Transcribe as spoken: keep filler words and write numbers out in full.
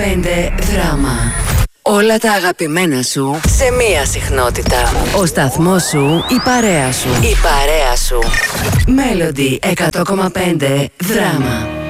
πέντε δράμα. Όλα τα αγαπημένα σου σε μία συχνότητα. Ο σταθμός σου, η παρέα σου. Η παρέα σου. Melody εκατό κόμμα πέντε δράμα.